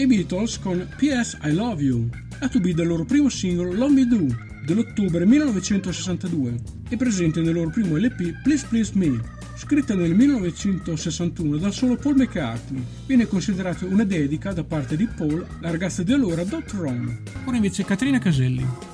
I Beatles con P.S. I Love You, a to be del loro primo singolo Love Me Do dell'ottobre 1962 e presente nel loro primo LP Please Please Me, scritta nel 1961 dal solo Paul McCartney. Viene considerata una dedica da parte di Paul alla ragazza di allora Dot Ron. Ora invece Caterina Caselli.